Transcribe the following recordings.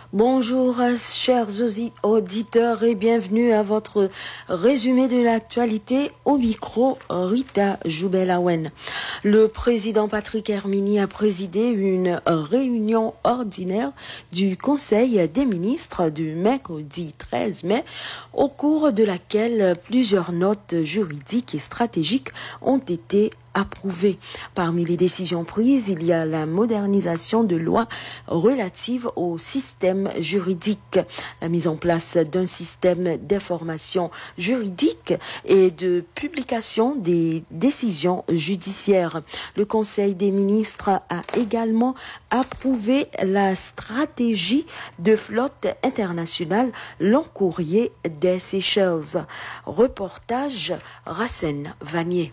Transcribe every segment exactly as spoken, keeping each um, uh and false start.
Bonjour chers auditeurs et bienvenue à votre résumé de l'actualité au micro Rita Joubel-Awen. Le président Patrick Hermini a présidé une réunion ordinaire du Conseil des ministres du mercredi treize mai au cours de laquelle plusieurs notes juridiques et stratégiques ont été approuvées. Parmi les décisions prises, il y a la modernisation de lois relatives au système juridique, la mise en place d'un système d'information juridique et de publication des décisions judiciaires. Le Conseil des ministres a également approuvé la stratégie de flotte internationale long courrier des Seychelles. Reportage Racine Vanier.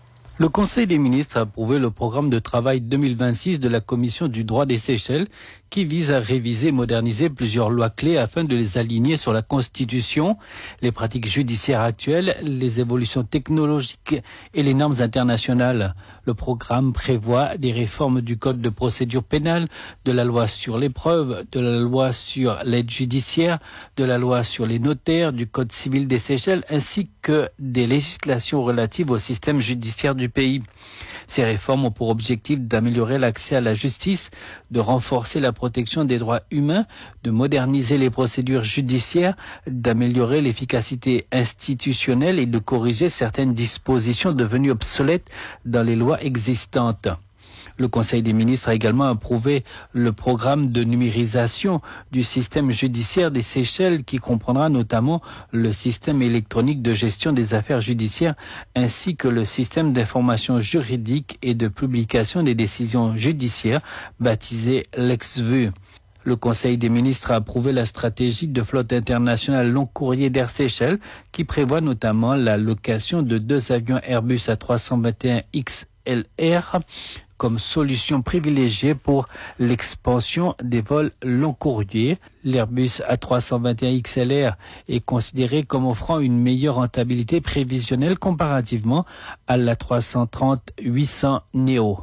Le Conseil des ministres a approuvé le programme de travail deux mille vingt-six de la Commission du droit des Seychelles qui vise à réviser et moderniser plusieurs lois clés afin de les aligner sur la Constitution, les pratiques judiciaires actuelles, les évolutions technologiques et les normes internationales. Le programme prévoit des réformes du Code de procédure pénale, de la loi sur les preuves, de la loi sur l'aide judiciaire, de la loi sur les notaires, du Code civil des Seychelles, ainsi que des législations relatives au système judiciaire du pays. Ces réformes ont pour objectif d'améliorer l'accès à la justice, de renforcer la protection des droits humains, de moderniser les procédures judiciaires, d'améliorer l'efficacité institutionnelle et de corriger certaines dispositions devenues obsolètes dans les lois existantes. Le Conseil des ministres a également approuvé le programme de numérisation du système judiciaire des Seychelles qui comprendra notamment le système électronique de gestion des affaires judiciaires ainsi que le système d'information juridique et de publication des décisions judiciaires baptisé LexVue. Le Conseil des ministres a approuvé la stratégie de flotte internationale long courrier d'Air Seychelles qui prévoit notamment la location de deux avions Airbus A trois cent vingt et un X L R comme solution privilégiée pour l'expansion des vols long courriers. L'Airbus A trois cent vingt et un X L R est considéré comme offrant une meilleure rentabilité prévisionnelle comparativement à l'A trois cent trente huit cents Neo.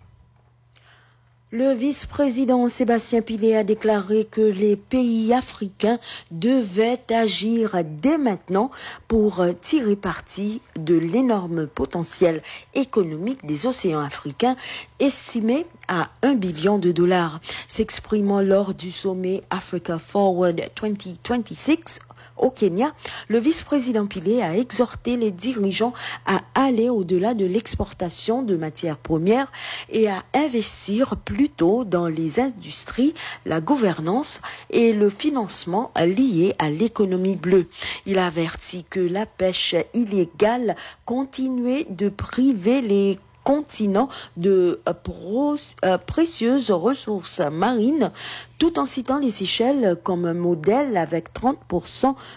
Le vice-président Sébastien Pillet a déclaré que les pays africains devaient agir dès maintenant pour tirer parti de l'énorme potentiel économique des océans africains, estimé à un billion de dollars. S'exprimant lors du sommet Africa Forward deux mille vingt-six au Kenya, le vice-président Pillet a exhorté les dirigeants à aller au-delà de l'exportation de matières premières et à investir plutôt dans les industries, la gouvernance et le financement liés à l'économie bleue. Il a averti que la pêche illégale continuait de priver les continent de pro, euh, précieuses ressources marines, tout en citant les Seychelles comme un modèle avec trente pour cent